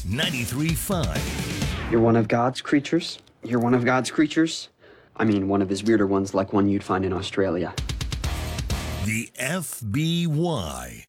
93.5. You're one of God's creatures? You're one of God's creatures? I mean, one of his weirder ones, like one you'd find in Australia. The FBY.